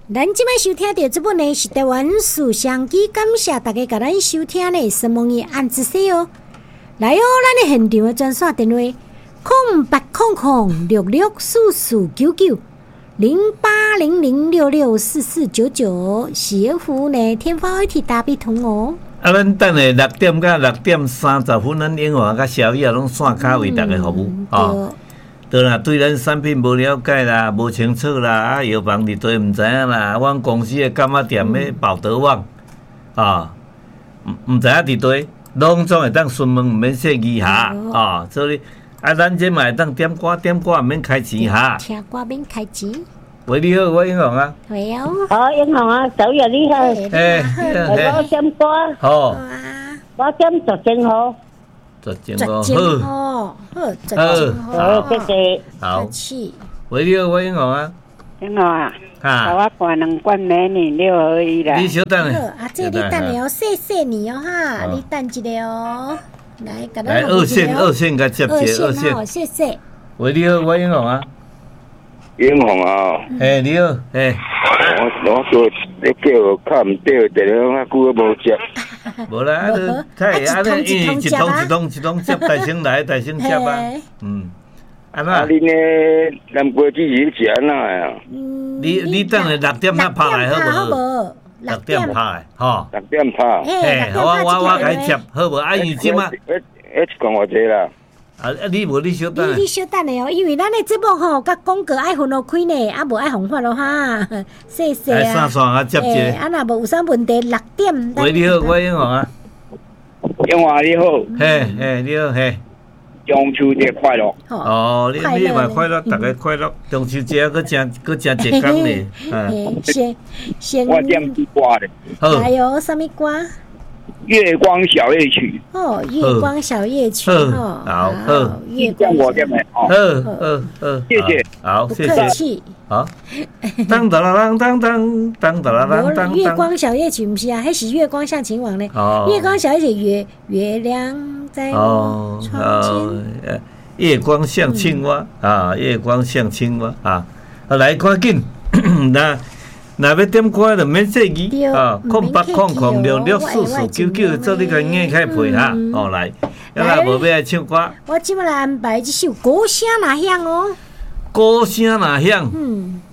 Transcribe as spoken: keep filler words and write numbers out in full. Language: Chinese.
咱即摆收听到这本呢是台湾书香机，感谢大家甲咱收听呢，什么嘢按一些哦。来哦，咱的现场的专线电话：空八空空六六四四九九零八零零六六四四九九，是服务呢天方一体大比通哦。 啊，咱等下六点到六点三十分，咱英华甲小叶拢线卡为大家服务哦。对啦，对咱产品无了解啦，无清楚啦，啊，药房伫堆毋知影啦，阮公司的干仔店的宝德旺啊，毋毋知影伫堆，拢总会当询问，毋免说字下啊，所以啊，咱这嘛会当点歌，点歌毋免开钱哈。 听歌免开钱。 喂，你好，我英雄啊。 喂哦。 好，英雄啊，小叶你好。 诶， 我点歌。 好。 我点十千号。 十千号， 好，好，十千号， 好，谢谢。 好。喂，你好，我英雄啊。 英雄啊。哈。我灌两罐美女六合一啦。 你稍等下。 啊，这你等下哦，谢谢你哦哈，你等一下哦。来，给来二线，二线甲接接二线。 好，谢谢。 喂，你好，我英雄啊。 英雄啊！ 嘿，你好，嘿。 我我叫你叫较唔对，电话啊久都无接。 无啦，啊，就太啊，因为一通一通一通接，大声来，大声接啊。嗯。安那？ 啊，恁呢南瓜子是食安那呀？ 你你等下六点啊拍来好无？六点拍，吼。 六点拍。 嘿，我我我甲伊接好无？啊，伊即马。 诶诶，讲偌济啦？ 啊！你无你稍等， 你你稍等的哦，因为咱的节目吼，甲广告爱分落开呢，啊无爱红发咯哈，谢谢啊。 来三线啊，接接。 啊，若无有啥问题，六点。 喂，你好，我英雄啊。 英华你好。 嘿嘿，你好嘿。 中秋节快乐！ 哦，你你嘛快乐，大家快乐。中秋节搁真搁真一天呢。 嗯。先先。 我点歌的。 好。还有什么歌？ 月光小夜曲哦，月光小夜曲哦， 好，好， 月光我点的哦， 好，好，好， 谢谢， 好，谢谢， 好，当当当当当当当当当， 月光小夜曲不是啊，还是月光向晴往呢？月光小夜曲，月月亮在我窗前， 月光像青蛙啊，月光像青蛙啊，来赶紧那。若要点歌就免说字啊，空八空空六六四四九九，做你个硬开配哈，哦来，要若无要来唱歌， 我即摆来安排一首歌声若响哦， 歌声若响， 嗯，